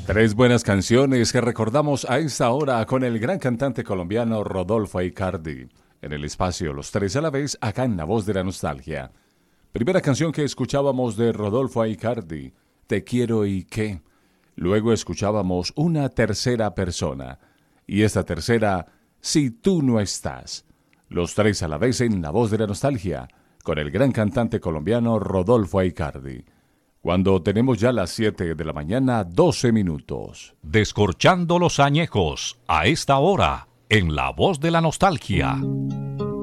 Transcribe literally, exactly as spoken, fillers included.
Tres buenas canciones que recordamos a esta hora con el gran cantante colombiano Rodolfo Aicardi. En el espacio Los Tres a la Vez, acá en La Voz de la Nostalgia. Primera canción que escuchábamos de Rodolfo Aicardi, Te quiero y qué. Luego escuchábamos Una tercera persona. Y esta tercera, Si tú no estás. Los Tres a la Vez en La Voz de la Nostalgia, con el gran cantante colombiano Rodolfo Aicardi. Cuando tenemos ya las siete de la mañana, doce minutos. Descorchando los añejos, a esta hora, en La Voz de la Nostalgia.